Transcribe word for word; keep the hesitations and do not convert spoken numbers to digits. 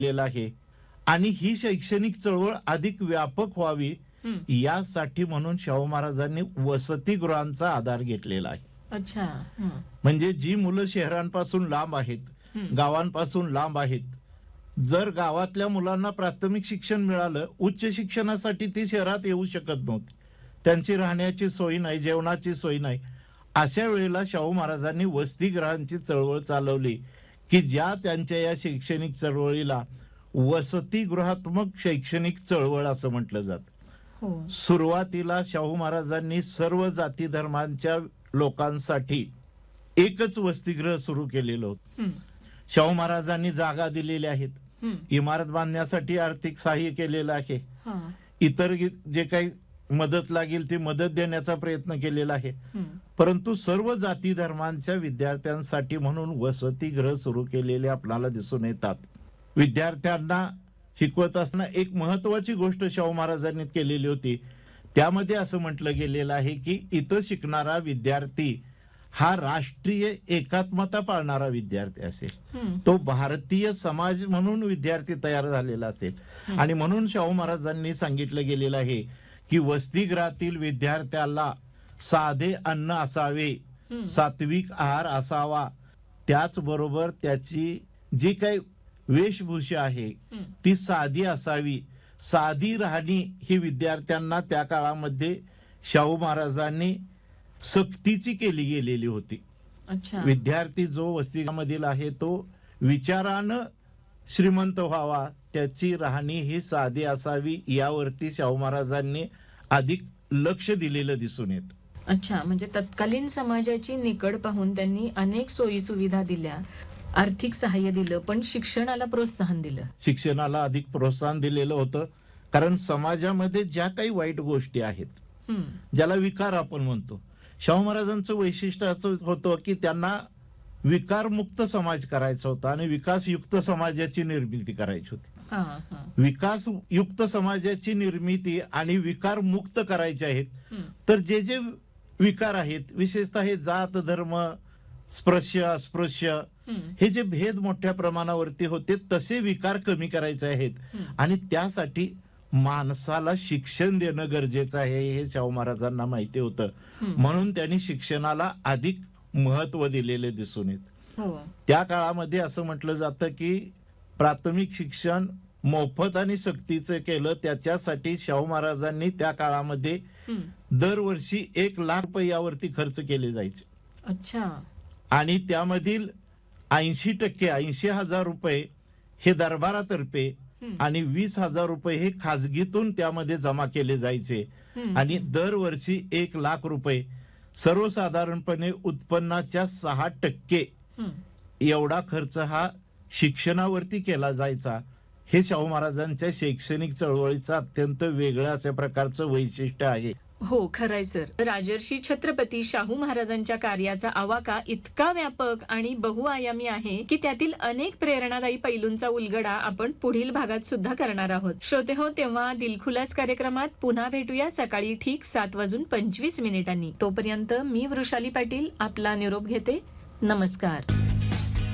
केलेला आहे आणि ही शैक्षणिक चळवळ अधिक व्यापक व्हावी यासाठी म्हणून शाहू महाराजांनी वसतिगृहांचा आधार घेतलेला आहे. अच्छा. म्हणजे जी मुलं शहरांपासून लांब आहेत, गावांपासून लांब आहेत, जर गावातल्या मुलांना प्राथमिक शिक्षण मिळालं, उच्च शिक्षणासाठी ती शहरात येऊ शकत नव्हती, त्यांची राहण्याची सोय नाही, जेवणाची सोय नाही, अशा वेळेला शाहू महाराजांनी वसतिगृहांची चळवळ चालवली की ज्या त्यांच्या या शैक्षणिक चळवळीला वसतिगृहात्मक शैक्षणिक चळवळ असं म्हटलं जातं. सुरुवातीला शाहू महाराजांनी सर्व जाती धर्मांच्या लोकांसाठी एकच वसतिगृह सुरू केलेलं होतं. शाहू महाराजांनी जागा दिलेल्या आहेत, इमारत बांधण्यासाठी आर्थिक सहाय्य केलेलं आहे, इतर जे काही मदत लागेल ती मदत देण्याचा प्रयत्न केलेला आहे, परंतु सर्व जाती धर्मांच्या विद्यार्थ्यांसाठी म्हणून वसतिगृह सुरू केलेले आपल्याला दिसून येतात. विद्यार्थ्यांना शिकवत असताना एक महत्वाची गोष्ट शाहू महाराजांनी केलेली होती, त्यामध्ये असं म्हटलं गेलेलं आहे की इथं शिकणारा विद्यार्थी हा राष्ट्रीय एकात्मता पाळणारा विद्यार्थी असेल, तो भारतीय समाज म्हणून विद्यार्थी तयार झालेला असेल. आणि म्हणून शाहू महाराजांनी सांगितलं गेलेलं आहे की वसतिगृहातील विद्यार्थ्याला साधे अन्न असावे, सात्विक आहार असावा, त्याचबरोबर त्याची जी काही वेशभूषा आहे ती साधी असावी. साधी राहणी ही विद्यार्थ्यांना त्या काळामध्ये शाहू महाराजांनी सक्तीची केली गेलेली होती. विद्यार्थी जो वसतिगृहामधील आहे तो विचारानं श्रीमंत व्हावा, त्याची राहणी ही साधी असावी, यावरती शाहू महाराजांनी अधिक लक्ष दिलेलं दिसून येत. अच्छा, म्हणजे तत्कालीन समाजाची निकड पाहून त्यांनी अनेक सोयी सुविधा दिल्या, आर्थिक सहाय्य दिलं, पण शिक्षणाला प्रोत्साहन दिलं. शिक्षणाला अधिक प्रोत्साहन दिलेलं होतं, कारण समाजामध्ये ज्या काही वाईट गोष्टी आहेत, ज्याला विकार आपण म्हणतो, शाहू महाराजांचं वैशिष्ट्य असं होतं की त्यांना विकारमुक्त समाज करायचा होता आणि विकासयुक्त समाजाची निर्मिती करायची होती. विकासयुक्त समाजाची निर्मिती आणि विकार मुक्त करायचे आहेत, तर जे जे विकार आहेत, विशेषतः हे जात धर्म स्पृश्य अस्पृश्य हे जे भेद मोठ्या प्रमाणावरती होते, तसे विकार कमी करायचे आहेत आणि त्यासाठी माणसाला शिक्षण देणं गरजेचं आहे हे शाहू महाराजांना माहिती होतं. म्हणून त्यांनी शिक्षणाला अधिक महत्व दिलेले दिसून येत. त्या काळामध्ये असं म्हटलं जातं की प्राथमिक शिक्षण मोफत आणि सक्तीचं केलं, त्याच्यासाठी शाहू महाराजांनी त्या काळामध्ये दरवर्षी एक लाख रुपये यावरती खर्च केले जायचे. अच्छा. आणि त्यामधील ऐंशी टक्के ऐंशी हजार रुपये हे दरबारातर्फे आणि वीस हजार रुपये हे खाजगीतून त्यामध्ये जमा केले जायचे. आणि दरवर्षी एक लाख रुपये सर्वसाधारणपणे उत्पन्नाच्या सहा टक्के एवढा खर्च हा शिक्षणावरती केला जायचा. हे शाहू महाराजांच्या शैक्षणिक चळवळीचं अत्यंत वेगळं अशा प्रकारचं वैशिष्ट्य आहे. हो, खरंय सर. राजर्षी छत्रपती शाहू महाराजांच्या कार्याचा आवाका इतका व्यापक आणि बहुआयामी आहे की त्यातील अनेक प्रेरणादायी पैलूंचा उलगडा आपण पुढील भागात सुद्धा करणार आहोत. श्रोते हो, तेव्हा दिलखुलास कार्यक्रमात पुन्हा भेटूया सकाळी ठीक सात वाजून पंचवीस मिनिटांनी. तोपर्यंत मी वृषाली पाटील आपला निरोप घेते. नमस्कार.